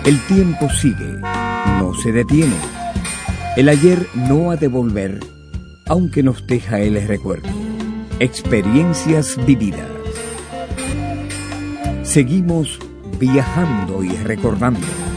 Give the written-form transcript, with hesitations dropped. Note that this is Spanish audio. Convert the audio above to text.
El tiempo sigue, no se detiene. El ayer no ha de volver, aunque nos deja el recuerdo. Experiencias vividas. Seguimos viajando y recordando.